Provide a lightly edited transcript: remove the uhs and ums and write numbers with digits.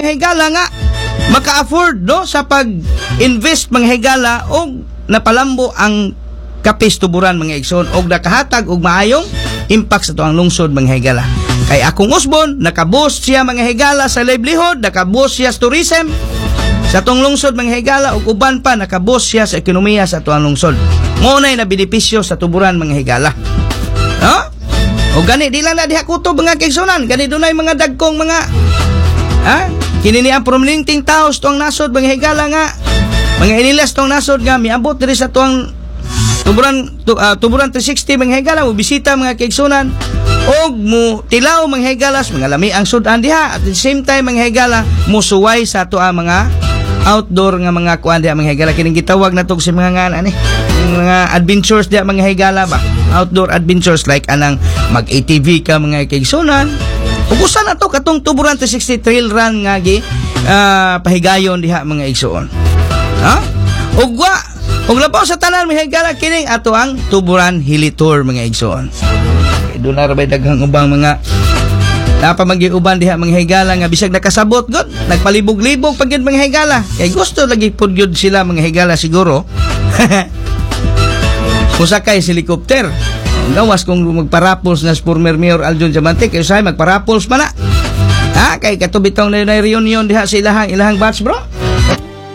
mga higala nga maka-afford no sa pag-invest mga higala og napalambo ang kapis tuburan mga igsoon og nakahatag og maayong impact sa tuang lungsod mga higala. Kay akong usbon nakaboost siya mga higala sa livelihood, nakaboost siya sa tourism sa tuang lungsod mga higala ug uban pa nakaboost siya sa ekonomiya sa tuang lungsod. Mo nay na benepisyo sa tuburan mga higala. No? O gani di lang na diha kutob mga kaigsunan, gani dunay mga dagkong mga kini ni ang prominenting taos tuang nasod mga higala nga mga inilas tuang nasod nga miabot diri sa tuang tuburan 360 mga higala mo bisita mga kaigsunan og mo tilaw mga higalas mga lami ang sudan diha at the same time mga higala mo suway sa ato ang mga outdoor nga mga kuan diha mga higala kining gitawag natog si mga ngana ni mga adventures diha mga higala ba outdoor adventures like anang mag ATV ka mga kaigsunan ug usa na to katong tuburan 360 trail run nga gi pahigayon diha mga igsuon ug ug labaw sa tanan mga higala kining ato ang tuburan hili tour mga igsoon. Doon na rabay daghang ubang mga napamagi-uban diha mga higala nga bisag nakasabot gud nagpalibog-libog pag yun mga higala kay gusto lagi pud yun sila mga higala siguro musakay sa helicopter gawas kung magparapols na former Mayor Aljon Diamante kay usay magparapols man na kay katubitong na reunion diha sa ilahang batch bro.